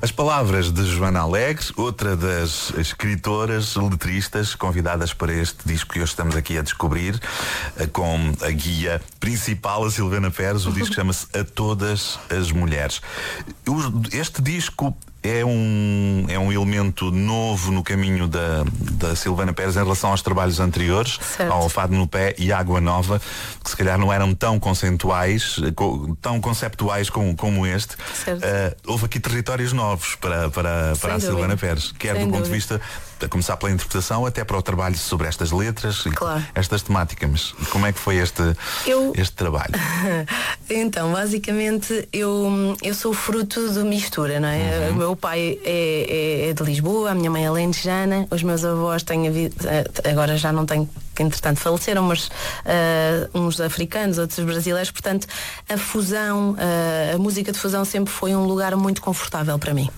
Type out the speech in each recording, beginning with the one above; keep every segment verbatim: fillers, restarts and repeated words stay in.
As palavras de Joana Alegre, outra das escritoras, letristas, convidadas para este disco que hoje estamos aqui a descobrir, com a guia principal, a Silvana Pérez. O disco chama-se A Todas as Mulheres. Este disco é um, é um elemento novo no caminho da, da Silvana Pérez em relação aos trabalhos anteriores, certo, ao Fado no Pé e Água Nova, que se calhar não eram tão conceituais, tão conceptuais como, como este. Uh, houve aqui territórios novos para, para, para a Silvana Pérez, quer do ponto de vista, a começar pela interpretação, até para o trabalho sobre estas letras, claro, estas temáticas. Mas como é que foi este, eu... este trabalho? Então, basicamente, eu, eu sou fruto de mistura, não é? Uhum. O meu pai é, é, é de Lisboa, a minha mãe é alentejana, os meus avós têm a vida, agora já não tenho, que entretanto faleceram, mas uh, uns africanos, outros brasileiros, portanto, a fusão, uh, a música de fusão sempre foi um lugar muito confortável para mim.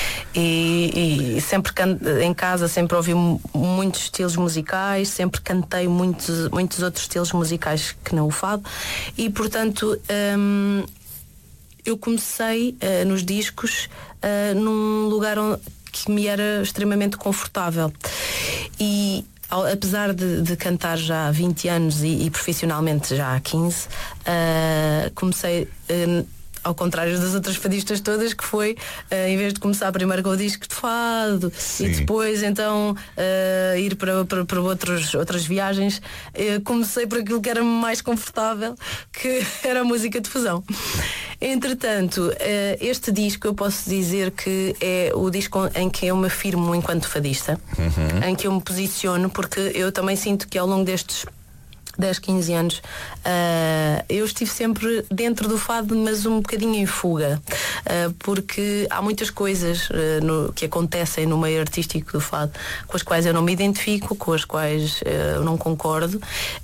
E, e sempre can... em casa sempre ouvi muitos estilos musicais, sempre cantei muitos, muitos outros estilos musicais que não o fado, e portanto hum, eu comecei uh, nos discos uh, num lugar onde, que me era extremamente confortável, e apesar de, de cantar já há vinte anos e, e profissionalmente já há quinze, uh, comecei uh, ao contrário das outras fadistas todas, que foi, uh, em vez de começar primeiro com o disco de fado, sim, e depois então uh, ir para, para, para outros, outras viagens, uh, comecei por aquilo que era mais confortável, que era a música de fusão. Entretanto, uh, este disco eu posso dizer que é o disco em que eu me afirmo enquanto fadista, uhum, em que eu me posiciono, porque eu também sinto que ao longo destes dez, quinze anos, uh, eu estive sempre dentro do fado, mas um bocadinho em fuga, uh, porque há muitas coisas uh, no, que acontecem no meio artístico do fado com as quais eu não me identifico, com as quais uh, eu não concordo,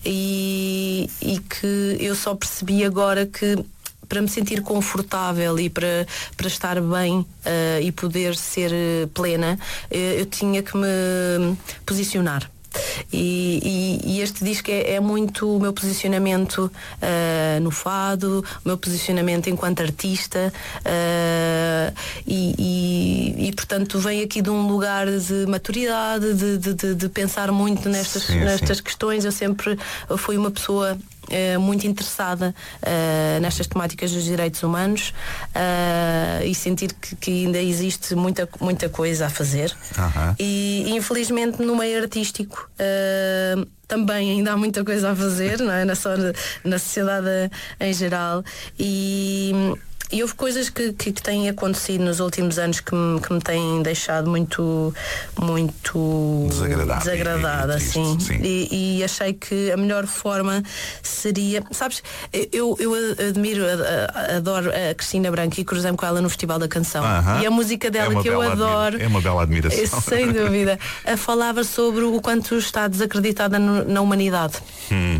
e, e que eu só percebi agora que para me sentir confortável e para, para estar bem uh, e poder ser plena, uh, eu tinha que me posicionar. E, e, e este disco é, é muito o meu posicionamento uh, no fado, o meu posicionamento enquanto artista, uh, e, e, e portanto vem aqui de um lugar de maturidade, de, de, de, de pensar muito nestas, sim, nestas sim. questões. Eu sempre fui uma pessoa Uh, muito interessada uh, nestas temáticas dos direitos humanos, uh, e sentir que, que ainda existe muita, muita coisa a fazer, uh-huh. e infelizmente no meio artístico uh, também ainda há muita coisa a fazer, não é? Não só na, na sociedade em geral, e E houve coisas que, que, que têm acontecido nos últimos anos que me, que me têm deixado muito, muito desagradada, assim. E, e achei que a melhor forma seria, sabes, eu, eu admiro, adoro a Cristina Branco e cruzei-me com ela no Festival da Canção. Uh-huh. E a música dela, é que eu adoro, é uma bela admiração. Sem dúvida. Falava sobre o quanto está desacreditada no, na humanidade. Hum.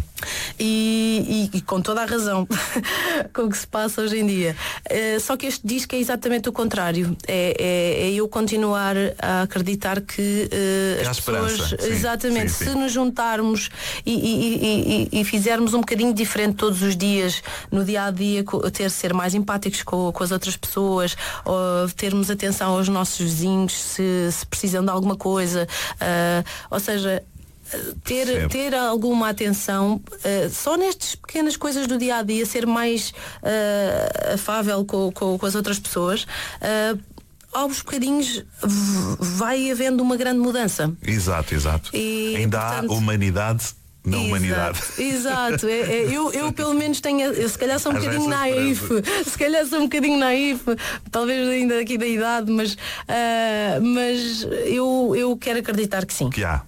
E, e, e com toda a razão com o que se passa hoje em dia. Uh, só que este disco é exatamente o contrário. É, é, é eu continuar a acreditar que uh, é as pessoas, sim, exatamente, sim, sim. se nos juntarmos e, e, e, e fizermos um bocadinho diferente todos os dias, no dia a dia, ter ser mais empáticos com, com as outras pessoas, ou termos atenção aos nossos vizinhos se, se precisam de alguma coisa, uh, ou seja, Ter, ter alguma atenção uh, só nestas pequenas coisas do dia a dia, ser mais uh, afável com, com, com as outras pessoas, uh, aos bocadinhos vai havendo uma grande mudança. Exato, exato. E, ainda portanto, há humanidade na exato, humanidade. Exato. É, é, eu, eu pelo menos tenho, eu se calhar sou um bocadinho naif, se calhar sou um bocadinho naif, talvez ainda aqui da idade, mas, uh, mas eu, eu quero acreditar que sim. Que há,